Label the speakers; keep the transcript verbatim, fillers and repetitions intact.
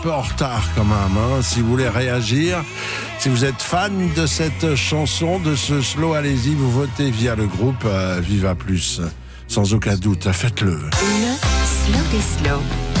Speaker 1: peu en retard quand même, hein. Si vous voulez réagir, si vous êtes fan de cette chanson, de ce slow, allez-y, vous votez via le groupe euh, Viva Plus. Sans aucun doute, faites-le.
Speaker 2: Le slow des slow.